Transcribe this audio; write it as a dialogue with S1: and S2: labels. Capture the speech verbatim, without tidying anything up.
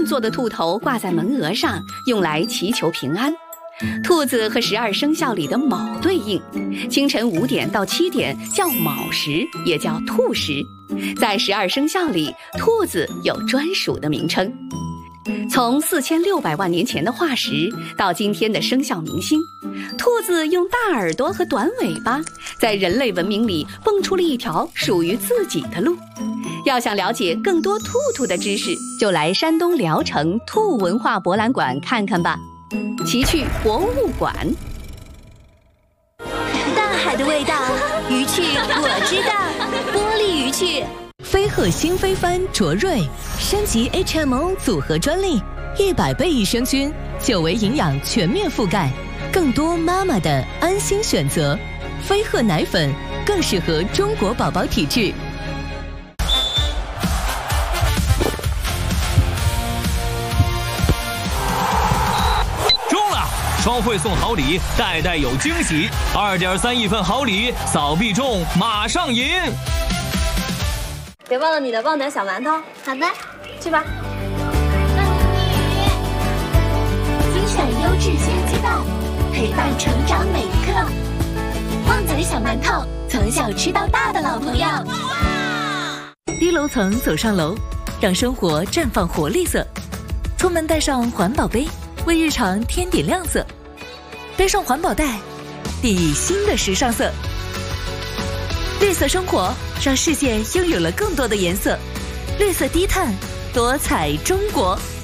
S1: 做的兔头挂在门额上，用来祈求平安。兔子和十二生肖里的卯对应，清晨五点到七点叫卯时，也叫兔时。在十二生肖里，兔子有专属的名称。从四千六百万年前的化石到今天的生肖明星，兔子用大耳朵和短尾巴，在人类文明里蹦出了一条属于自己的路。要想了解更多兔兔的知识，就来山东聊城兔文化博览馆看看吧。奇趣博物馆。
S2: 大海的味道，鱼趣我知道，玻璃鱼趣。
S3: 飞鹤新飞帆卓瑞，升级 H M O 组合专利，一百倍益生菌，久维营养全面覆盖，更多妈妈的安心选择。飞鹤奶粉更适合中国宝宝体质。
S4: 双汇送好礼，代代有惊喜。二点三亿份好礼，扫必中，马上赢！
S5: 别忘了你的旺仔小馒头。
S6: 好的，
S5: 去吧。
S6: 精选优质鲜鸡蛋，陪伴成长每一刻。旺仔小馒头，从小吃到大的老朋友。
S3: 低楼层走上楼，让生活绽放活力色。出门带上环保杯，为日常添点亮色。背上环保袋，定义新的时尚色。绿色生活让世界拥有了更多的颜色。绿色低碳，多彩中国。